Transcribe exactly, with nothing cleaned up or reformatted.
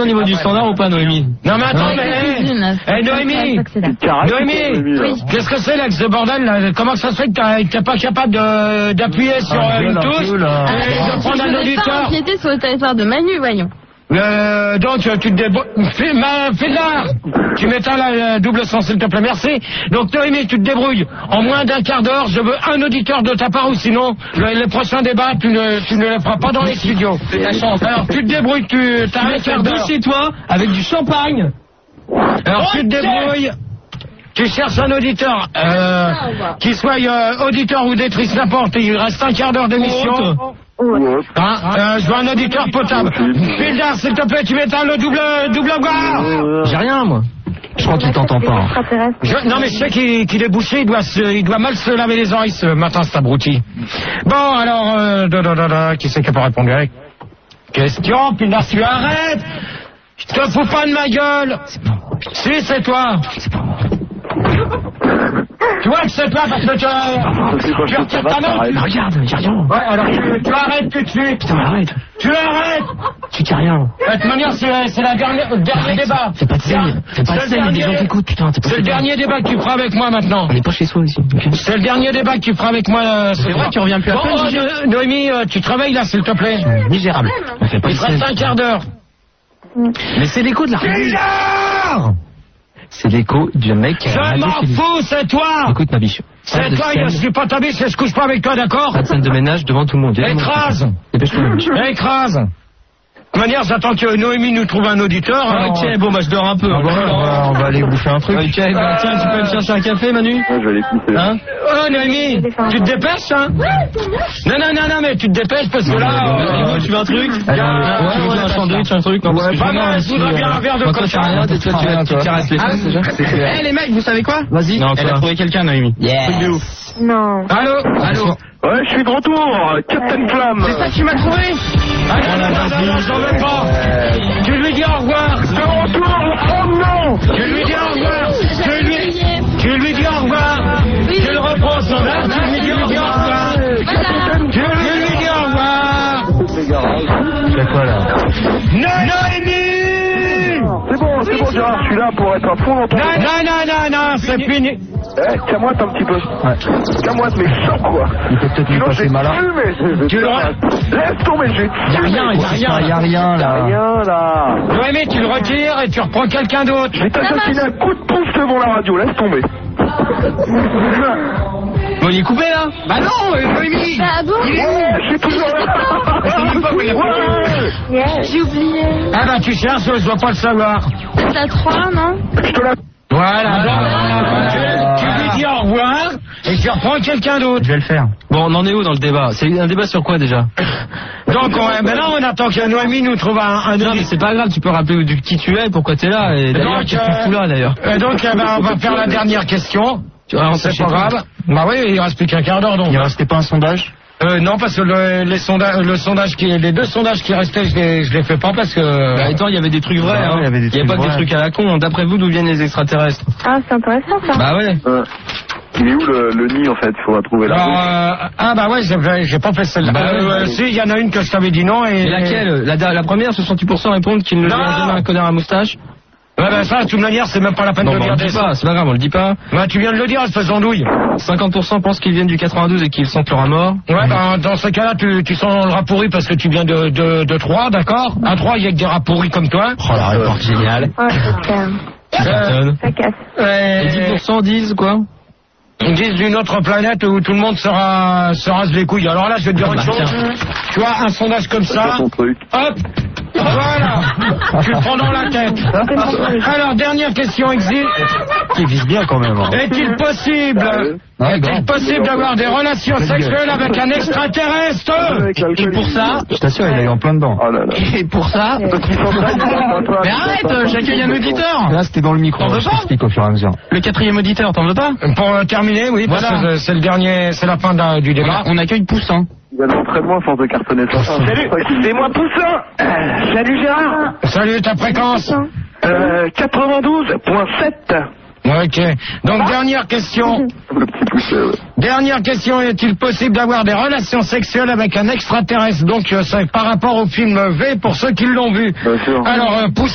au niveau du standard ou pas, Noémie? Non, mais attends, mais... Eh, Noémie Noémie oui. Qu'est-ce que c'est, là, ce bordel, là? Comment ça se fait que t'es pas capable d'appuyer sur ah, une touche et de prendre un auditeur? Empiéter sur le territoire de Manu, voyons. Euh, donc, tu te débrouilles... Fais de l'art. Tu m'éteins la double sens, s'il te plaît, merci. Donc, Noémie, tu te débrouilles. En moins d'un quart d'heure, je veux un auditeur de ta part, ou sinon, le, les prochains débats, tu ne, tu ne les feras pas dans les studios. C'est ta chance. Alors, tu te débrouilles, tu t'as un quart d'heure chez toi, avec du champagne. Alors, tu te débrouilles. Tu cherches un auditeur, euh, qui soit euh, auditeur ou auditrice, n'importe. Il reste un quart d'heure d'émission. Hein, euh, je veux un auditeur potable. Fildar, s'il te plaît, tu m'éteins le double, double boire. J'ai rien, moi. Je crois qu'il t'entend pas. Je, non, mais je sais qu'il qu'il est bouché, il doit, se, il doit mal se laver les oreilles ce matin, cet abruti. Bon, alors, euh, da, da, da, da, qui c'est qui n'a pas répondu avec? Question, Fildar, tu arrêtes. Je te fous pas de ma gueule. Si, c'est toi. Tu vois que c'est toi parce que tu, tu retires ta main. Regarde, y'a rien. Ouais, alors tu, tu arrêtes tout de suite. Putain, arrête. Tu arrêtes. Tu dis rien. De toute manière, c'est la dernière, le dernier arrête. débat. Fais pas de scène. Fais pas de scène, il y a des gens qui écoutent, putain. C'est le dernier débat que tu feras avec moi maintenant. On n'est pas chez soi ici. Okay. C'est le dernier débat que tu feras avec moi. Euh, c'est vrai, tu reviens plus à bon, peine. euh, Noémie, euh, tu travailles là, s'il te plaît. Misérable. Il te reste un quart d'heure. Mais c'est l'écho de la radio. C'est l'écho du mec qui a... Je m'en fous, c'est toi. Écoute ma biche. C'est toi, je suis pas ta biche, je se couche pas avec toi, d'accord? Pas de scène de ménage devant tout le monde. Écrase. Dépêche-toi. Écrase. De toute manière, j'attends que Noémie nous trouve un auditeur. Ah, alors... Ok, bon, bah je dors un peu. Ah, bon, on, va, on va aller bouffer un truc. Ok, bah tiens, tu peux me chercher un café, Manu? Ouais, je vais aller pousser. Hein? Oh, Noémie, tu te dépêches, hein? Non, non, non, non, mais tu te dépêches parce que là... Tu veux un truc? Tu veux un sandwich, un truc? Ouais, je voudrais bien un verre de coca. Tu caresses les fesses, déjà? Eh, les mecs, vous savez quoi? Vas-y. Elle a trouvé quelqu'un, Noémie. Truc de ouf. Non. Allô? Allô? Ouais, je suis de retour, Captain Flamme. C'est ça que tu m'as trouvé? Allez, non, non, non, j'en veux pas. Tu lui dis au revoir. De retour, oh non. Tu lui dis au revoir. Tu lui, tu lui dis au revoir. Tu le reprends son âme. Tu lui dis au revoir. Tu lui dis au revoir. C'est quoi là? Noémie! C'est bon, c'est bon, Gérard, je suis là pour être à fond dans ton... Non, non, non, non, non, c'est fini. Eh, tiens-moi un petit peu. Ouais. Tiens-moi, mais chaud, quoi. Il faut peut-être lui passer malin. Tu le laisse tomber, je vais... Y'a rien, y'a rien. Y'a rien, là. Y'a rien, là. Noémie, tu le retires et tu reprends quelqu'un d'autre. Je vais t'assassiner un coup de pouce devant la radio, laisse tomber. Bon, il est coupé, là? Bah non, Noémie. Ah bon? Je suis toujours là. J'ai oublié. Ah bah tu cherches, je dois pas le savoir. C'est à trois, non? Je te la... Voilà, donc, tu, tu lui dis au revoir et tu reprends quelqu'un d'autre. Je vais le faire. Bon, on en est où dans le débat? C'est un débat sur quoi déjà? Donc, on, maintenant, on attend que Noémie nous trouve un... un non, mais c'est pas grave, tu peux rappeler du qui tu es, pourquoi t'es là, et d'ailleurs, qu'est-ce que tu fous là, d'ailleurs? Et donc, eh ben, on va faire la dernière question. Tu vois, c'est pas grave. Bah oui, il reste plus qu'un quart d'heure, donc. Il restait pas un sondage? Euh, non, parce que le, les sondages, le sondage qui, les deux sondages qui restaient, je les, je les fais pas parce que... Bah, attends, il y avait des trucs vrais, hein. Il y avait, des il y avait pas vrais. Des trucs à la con. D'après vous, d'où viennent les extraterrestres? Ah, c'est intéressant, ça. Bah ouais. Euh, il est où le, le nid, en fait? Il faudra trouver là. Euh, ah, bah ouais, j'ai pas fait celle-là. Bah, euh, ouais, si, il y en a une que je t'avais dit non et... Et laquelle? La, la première, soixante-dix pour cent répondent qu'ils ne verront jamais un connard à moustache. Ouais, ben ça, de toute manière, c'est même pas la peine non, de le bah, dire. On le dit pas, c'est pas grave, on le dit pas. Bah, tu viens de le dire, espèce d'andouille. cinquante pour cent pensent qu'ils viennent du quatre-vingt-douze et qu'ils sentent leur à mort. Ouais, bah, dans ce cas-là, tu, tu sens le rat pourri parce que tu viens de, de, de Troyes, d'accord? À Troyes, il y a que des rats pourris comme toi. Oh, la réponse géniale. Ouais, c'est clair. Euh, ça casse. Euh, et dix pour cent disent quoi? Ils disent d'une autre planète où tout le monde sera, se rase les couilles. Alors là, je vais te dire une chose. Tu vois, un sondage comme ça, hop, voilà, tu le prends dans la tête. Alors, dernière question, Exil. Qui vise bien quand même. Hein. Est-il possible, ouais, est-il possible d'avoir des relations sexuelles avec un extraterrestre? Et pour ça, je t'assure, il est en plein dedans. Oh là là. Et pour ça, mais arrête, j'accueille un auditeur. Là, c'était dans le micro. T'en veux je pas? t'explique au fur et à mesure. Le quatrième auditeur, t'en veux pas? Pour euh, terminer, oui, parce voilà. que c'est le dernier, c'est la fin de, du débat. On accueille Poussin. Il va l'entraînement à force de cartonner ça. Salut, c'est moi Poussin. Euh, salut Gérard. Salut, ta fréquence? Euh, quatre-vingt-douze virgule sept. Ok. Donc, ah. dernière question. Le petit poussé, ouais. Dernière question. Est-il possible d'avoir des relations sexuelles avec un extraterrestre? Donc, euh, c'est par rapport au film V pour ceux qui l'ont vu. Bien sûr. Alors, euh,